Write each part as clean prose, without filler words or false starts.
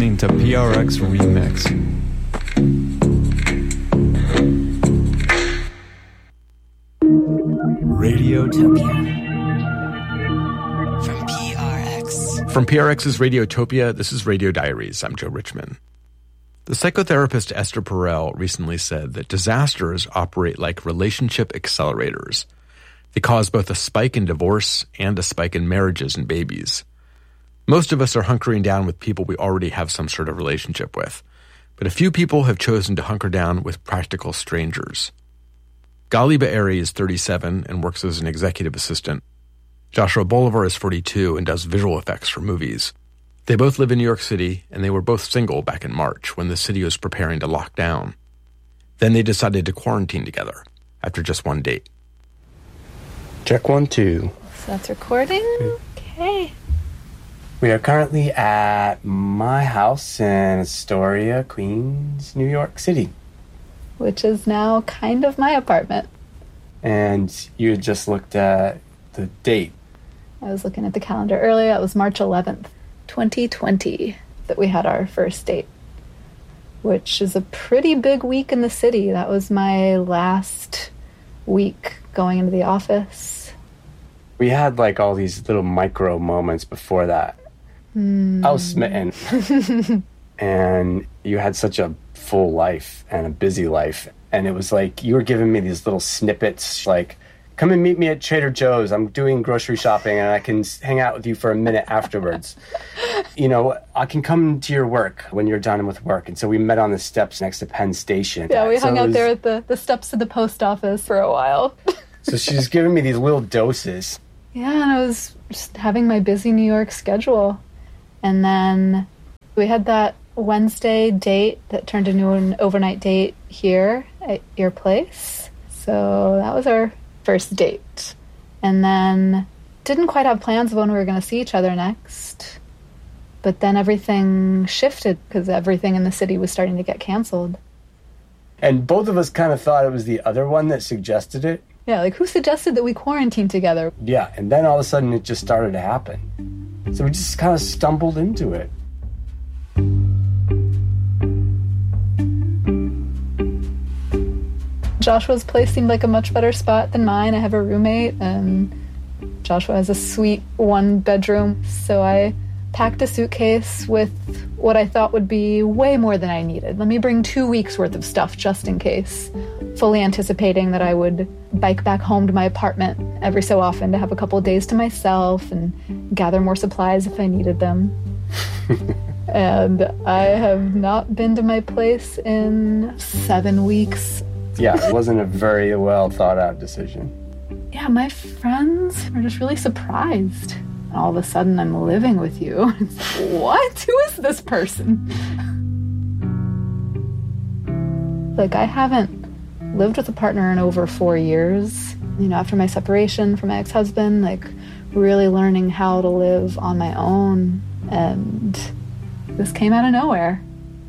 listening to PRX Remix. Radiotopia. From PRX. From PRX's Radiotopia, this is Radio Diaries. I'm Joe Richman. The psychotherapist Esther Perel recently said that disasters operate like relationship accelerators. They cause both a spike in divorce and a spike in marriages and babies. Most of us are hunkering down with people we already have some sort of relationship with, but a few people have chosen to hunker down with practical strangers. Gali Be'eri is 37 and works as an executive assistant. Joshua Bolivar is 42 and does visual effects for movies. They both live in New York City, and they were both single back in March when the city was preparing to lock down. Then they decided to quarantine together after just one date. Check 1, 2. So that's recording? Okay. We are currently at my house in Astoria, Queens, New York City. Which is now kind of my apartment. And you had just looked at the date. I was looking at the calendar earlier. It was March 11th, 2020, that we had our first date, which is a pretty big week in the city. That was my last week going into the office. We had like all these little micro moments before that. I was smitten. And you had such a full life and a busy life. And it was like you were giving me these little snippets like, come and meet me at Trader Joe's. I'm doing grocery shopping and I can hang out with you for a minute afterwards. You know, I can come to your work when you're done with work. And so we met on the steps next to Penn Station. Yeah, we hung out there at the steps of the post office for a while. So she's giving me these little doses. Yeah, and I was just having my busy New York schedule. And then we had that Wednesday date that turned into an overnight date here at your place. So that was our first date. And then didn't quite have plans of when we were going to see each other next. But then everything shifted because everything in the city was starting to get canceled. And both of us kind of thought it was the other one that suggested it. Yeah, like who suggested that we quarantine together? Yeah, and then all of a sudden it just started to happen. So we just kind of stumbled into it. Joshua's place seemed like a much better spot than mine. I have a roommate, and Joshua has a sweet one-bedroom, so I packed a suitcase with what I thought would be way more than I needed. Let me bring 2 weeks' worth of stuff just in case, fully anticipating that I would bike back home to my apartment every so often to have a couple of days to myself and gather more supplies if I needed them. And I have not been to my place in 7 weeks. Yeah, it wasn't a very well thought out decision. Yeah, my friends were just really surprised. All of a sudden, I'm living with you. It's like, what? Who is this person? Like, I haven't lived with a partner in over 4 years. You know, after my separation from my ex-husband, like, really learning how to live on my own. And this came out of nowhere.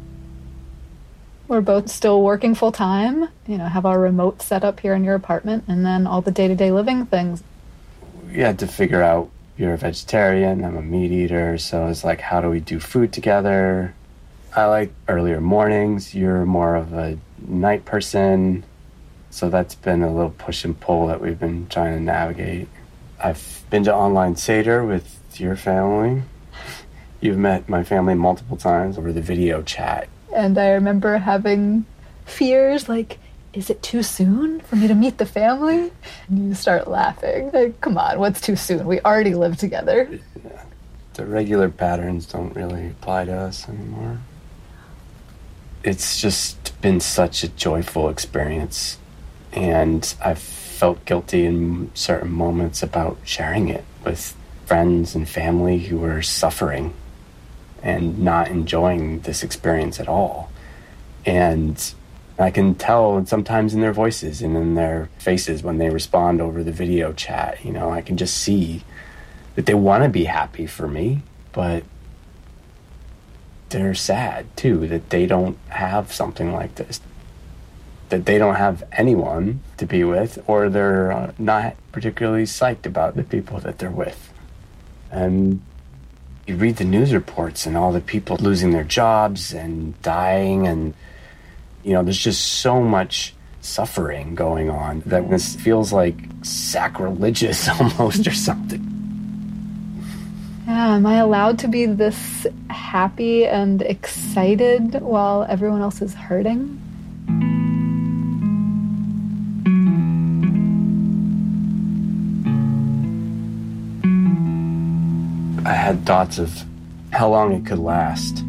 We're both still working full-time, you know, have our remote set up here in your apartment, and then all the day-to-day living things. We had to figure out, you're a vegetarian, I'm a meat eater, so it's like, how do we do food together? I like earlier mornings, you're more of a night person, so that's been a little push and pull that we've been trying to navigate. I've been to online Seder with your family. You've met my family multiple times over the video chat. And I remember having fears like, is it too soon for me to meet the family? And you start laughing. Like, come on, what's too soon? We already live together. Yeah. The regular patterns don't really apply to us anymore. It's just been such a joyful experience. And I've felt guilty in certain moments about sharing it with friends and family who are suffering and not enjoying this experience at all. And I can tell sometimes in their voices and in their faces when they respond over the video chat, you know, I can just see that they want to be happy for me, but they're sad too, that they don't have something like this, that they don't have anyone to be with, or they're not particularly psyched about the people that they're with. And You read the news reports and all the people losing their jobs and dying, and, there's just so much suffering going on that this feels like sacrilegious almost or something. Yeah, am I allowed to be this happy and excited while everyone else is hurting? I had thoughts of how long it could last,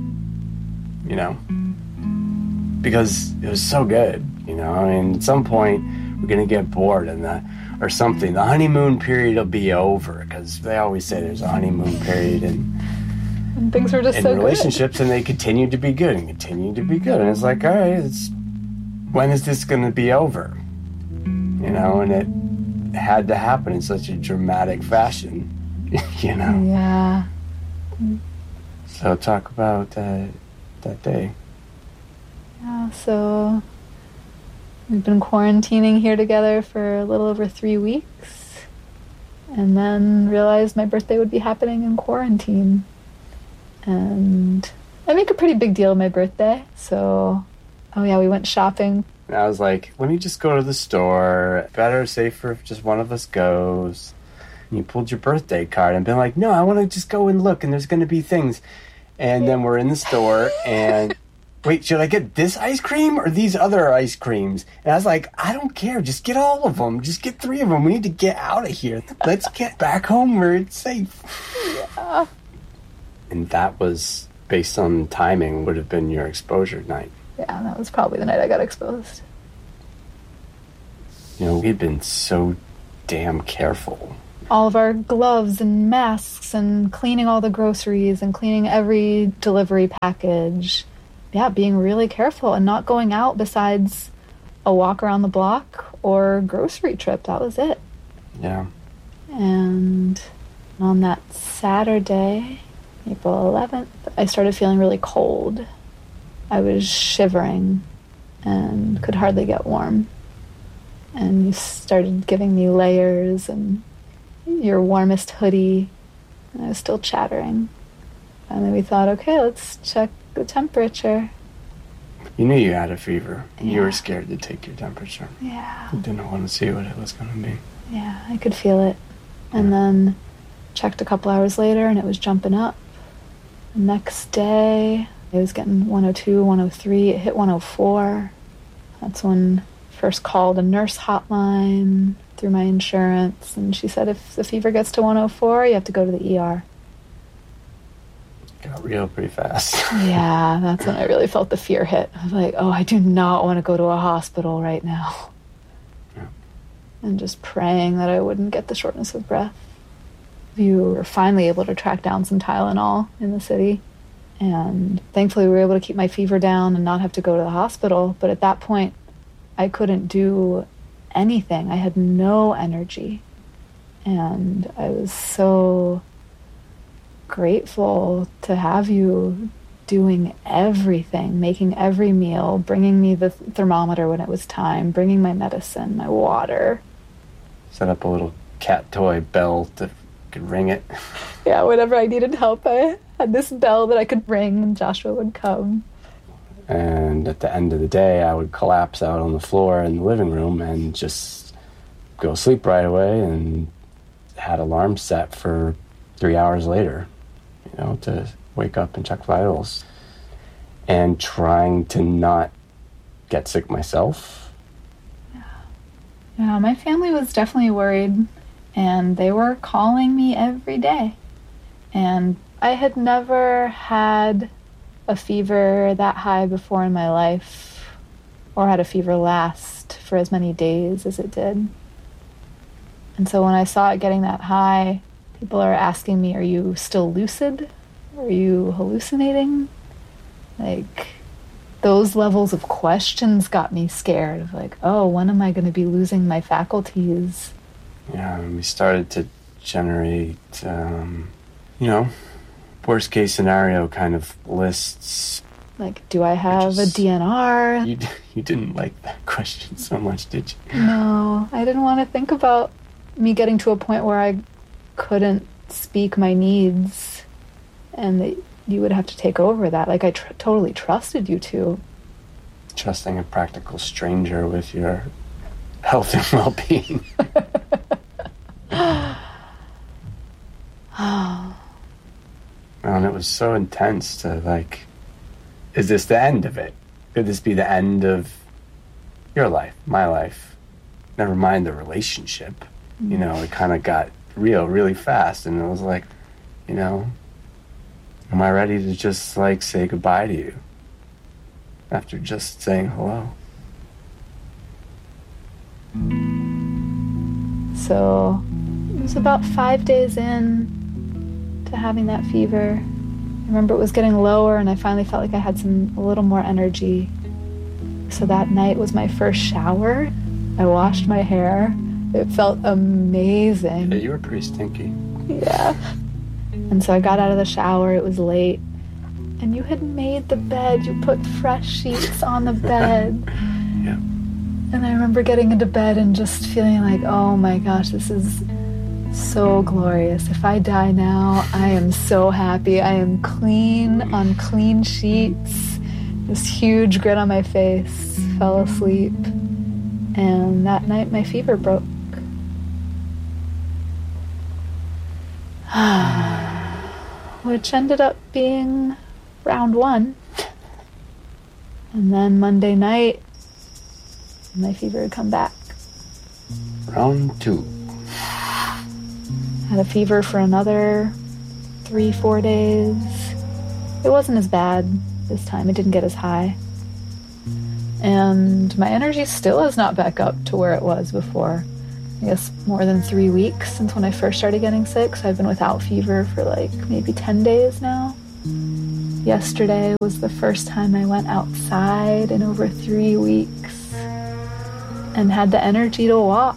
because it was so good, at some point we're going to get bored or something. The honeymoon period will be over, because they always say there's a honeymoon period and things are just so relationships good. And they continue to be good and continue to be good. And it's like, all right, when is this going to be over? And it had to happen in such a dramatic fashion, Yeah. So talk about that day. Yeah, so we've been quarantining here together for a little over 3 weeks, and then realized my birthday would be happening in quarantine. And I make a pretty big deal of my birthday, so, we went shopping. And I was like, let me just go to the store. Better, safer if just one of us goes. And you pulled your birthday card and been like, no, I want to just go and look, and there's going to be things. And then we're in the store, and wait, should I get this ice cream or these other ice creams? And I was like, I don't care. Just get all of them. Just get 3 of them. We need to get out of here. Let's get back home where it's safe. Yeah. And that was, based on timing, would have been your exposure night. Yeah, that was probably the night I got exposed. We'd been so damn careful. All of our gloves and masks and cleaning all the groceries and cleaning every delivery package. Yeah, being really careful and not going out besides a walk around the block or grocery trip. That was it. Yeah. And on that Saturday, April 11th, I started feeling really cold. I was shivering and could hardly get warm. And you started giving me layers and your warmest hoodie, and I was still chattering. And then we thought, okay, let's check the temperature. You knew you had a fever. Yeah. You were scared to take your temperature. Yeah. You didn't want to see what it was going to be. Yeah, I could feel it. And then checked a couple hours later, and it was jumping up. The next day, it was getting 102, 103. It hit 104. That's when I first called a nurse hotline through my insurance, and she said if the fever gets to 104, you have to go to the ER. Got real pretty fast. Yeah, that's when I really felt the fear hit. I was like, oh, I do not want to go to a hospital right now. Yeah. And just praying that I wouldn't get the shortness of breath. You were finally able to track down some Tylenol in the city, and thankfully we were able to keep my fever down and not have to go to the hospital. But at that point, I couldn't do anything. I had no energy, and I was so grateful to have you doing everything, making every meal, bringing me the thermometer when it was time, bringing my medicine, my water. Set up a little cat toy bell to could ring it. Yeah, whenever I needed help, I had this bell that I could ring and Joshua would come. And at the end of the day, I would collapse out on the floor in the living room and just go sleep right away, and had alarms set for 3 hours later, to wake up and check vitals. And trying to not get sick myself. Yeah, my family was definitely worried, and they were calling me every day. And I had never had a fever that high before in my life, or had a fever last for as many days as it did. And so when I saw it getting that high, people are asking me, are you still lucid? Are you hallucinating? Like, those levels of questions got me scared of like, oh, when am I going to be losing my faculties? Yeah, and we started to generate, worst case scenario kind of lists. Like, do I have a DNR? You didn't like that question so much, did you? No, I didn't want to think about me getting to a point where I couldn't speak my needs and that you would have to take over that. Like, I totally trusted you to. Trusting a practical stranger with your health and well-being. And it was so intense to, like, is this the end of it? Could this be the end of your life, my life? Never mind the relationship. You know, it kind of got real really fast, and it was like, you know, am I ready to just, like, say goodbye to you after just saying hello? So it was about 5 days in to having that fever. I remember it was getting lower, and I finally felt like I had a little more energy. So that night was my first shower. I washed my hair. It felt amazing. Yeah, you were pretty stinky. Yeah. And so I got out of the shower. It was late. And you had made the bed. You put fresh sheets on the bed. Yeah. And I remember getting into bed and just feeling like, oh my gosh, this is so glorious. If I die now, I am so happy. I am clean on clean sheets. This huge grin on my face. Fell asleep. And that night my fever broke. Which ended up being round 1. And then Monday night, my fever had come back. Round 2. Had a fever for another 3-4 days. It wasn't as bad this time. It didn't get as high. And my energy still is not back up to where it was before. I guess more than 3 weeks since when I first started getting sick. So I've been without fever for like maybe 10 days now. Yesterday was the first time I went outside in over 3 weeks and had the energy to walk.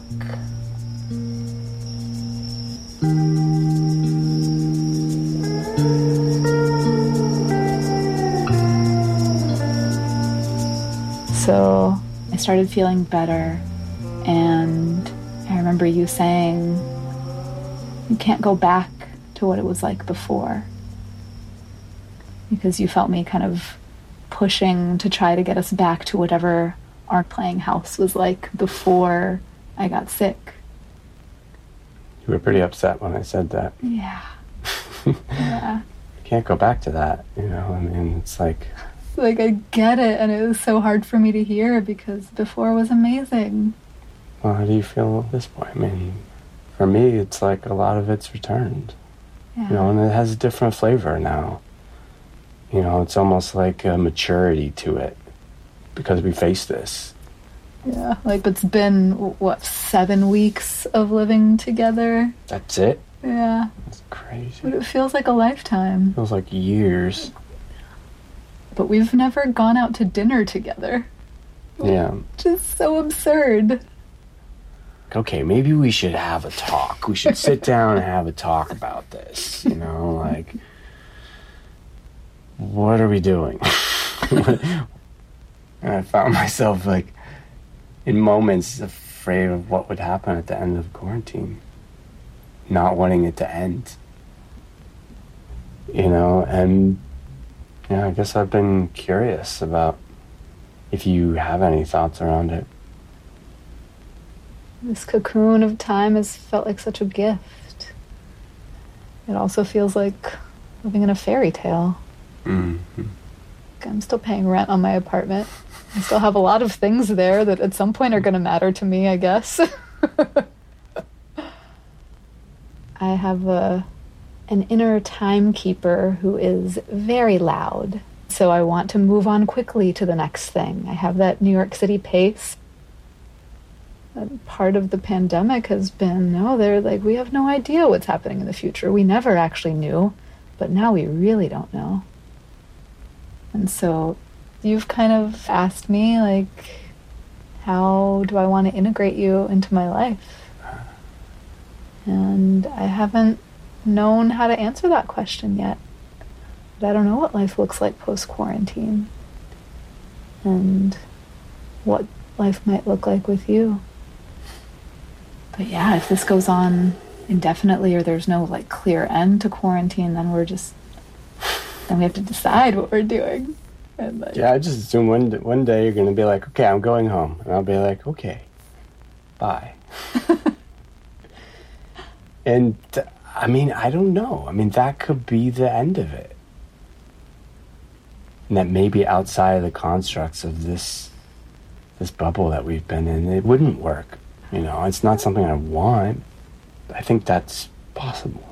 So I started feeling better, and I remember you saying, you can't go back to what it was like before, because you felt me kind of pushing to try to get us back to whatever our playing house was like before I got sick. You were pretty upset when I said that. Yeah. Yeah. You can't go back to that, you know? I mean, it's like... Like, I get it, and it was so hard for me to hear because before was amazing. Well, how do you feel at this point? I mean, for me, it's like a lot of it's returned. Yeah. You know, and it has a different flavor now. You know, it's almost like a maturity to it because we face this. Yeah, like it's been, what, 7 weeks of living together? That's it? Yeah. It's crazy. But it feels like a lifetime. Feels like years. But we've never gone out to dinner together. Yeah. Just so absurd. Okay, maybe we should have a talk. We should sit down and have a talk about this. You know, like, what are we doing? And I found myself, like, in moments afraid of what would happen at the end of quarantine. Not wanting it to end. You know, and yeah, I guess I've been curious about if you have any thoughts around it. This cocoon of time has felt like such a gift. It also feels like living in a fairy tale. Mm-hmm. I'm still paying rent on my apartment. I still have a lot of things there that at some point are going to matter to me, I guess. I have an inner timekeeper who is very loud. So I want to move on quickly to the next thing. I have that New York City pace. Part of the pandemic has been, they're like, we have no idea what's happening in the future. We never actually knew, but now we really don't know. And so you've kind of asked me, like, how do I want to integrate you into my life? And I haven't known how to answer that question yet. But I don't know what life looks like post-quarantine and what life might look like with you. But yeah, if this goes on indefinitely or there's no, like, clear end to quarantine, then we're just then we have to decide what we're doing. And like, Yeah, I just assume one day you're going to be like, okay, I'm going home. And I'll be like, okay, bye. And, I mean, I don't know. I mean, that could be the end of it. And that maybe outside of the constructs of this bubble that we've been in, it wouldn't work. You know, it's not something I want. I think that's possible.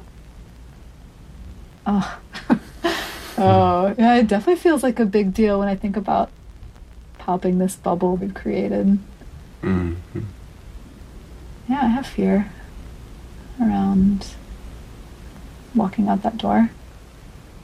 oh, yeah, it definitely feels like a big deal when I think about popping this bubble we've created. Mm-hmm. Yeah, I have fear around walking out that door.